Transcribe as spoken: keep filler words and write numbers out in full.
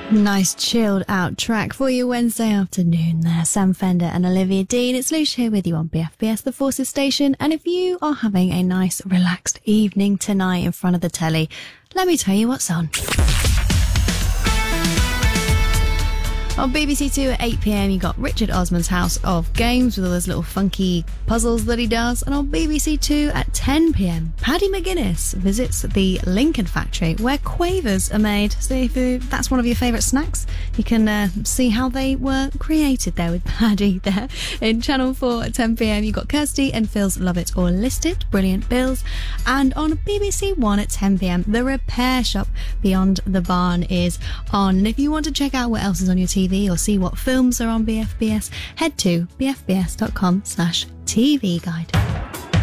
Nice chilled out track for your Wednesday afternoon there. Sam Fender and Olivia Dean. It's Lush here with you on B F B S The Forces Station. And if you are having a nice relaxed evening tonight in front of the telly, let me tell you what's on. On B B C Two at eight p.m, you got Richard Osman's House of Games with all those little funky puzzles that he does. And on B B C Two at ten p.m, Paddy McGuinness visits the Lincoln factory where quavers are made. So if you, that's one of your favourite snacks, you can uh, see how they were created there with Paddy there. In Channel four at ten p.m, you got Kirsty and Phil's Love It or List It, brilliant bills. And on B B C One at ten p.m, The Repair Shop Beyond the Barn is on. And if you want to check out what else is on your T V or see what films are on B F B S, head to b f b s dot com slash T V guide.